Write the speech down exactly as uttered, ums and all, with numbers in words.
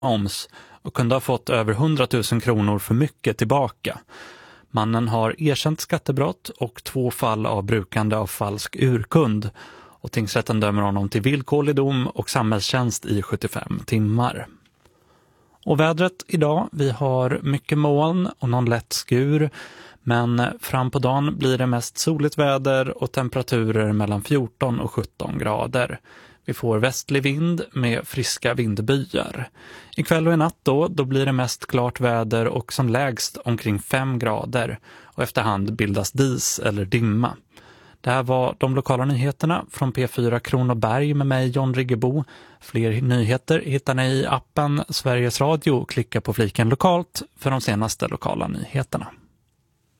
oms och kunde ha fått över hundratusen kronor för mycket tillbaka. Mannen har erkänt skattebrott och två fall av brukande av falsk urkund, och tingsrätten dömer honom till villkorlig dom och samhällstjänst i sjuttiofem timmar. Och vädret idag, vi har mycket moln och någon lätt skur, men fram på dagen blir det mest soligt väder och temperaturer mellan fjorton och sjutton grader. Vi får västlig vind med friska vindbyar. Ikväll och i natt då, då blir det mest klart väder och som lägst omkring fem grader, och efterhand bildas dis eller dimma. Det här var de lokala nyheterna från P fyra Kronoberg med mig, John Riggebo. Fler nyheter hittar ni i appen Sveriges Radio. Klicka på fliken lokalt för de senaste lokala nyheterna.